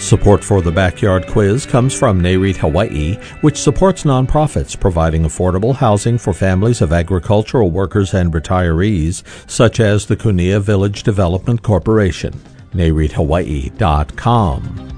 Support for the Backyard Quiz comes from NAREIT Hawaii, which supports nonprofits providing affordable housing for families of agricultural workers and retirees, such as the Kunia Village Development Corporation. NAREITHawaii.com.